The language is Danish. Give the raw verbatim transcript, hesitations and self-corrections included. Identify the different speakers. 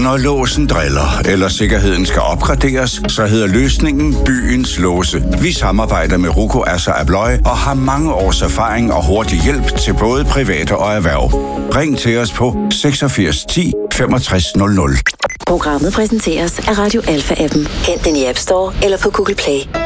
Speaker 1: Når låsen driller, eller sikkerheden skal opgraderes, så hedder løsningen Byens Låse. Vi samarbejder med Ruko Asser Abloy og har mange års erfaring og hurtig hjælp til både private og erhverv. Ring til os på seksogfirs ti femogtres nul nul.
Speaker 2: Programmet præsenteres af Radio Alpha-appen. Hent den i App Store eller på Google Play.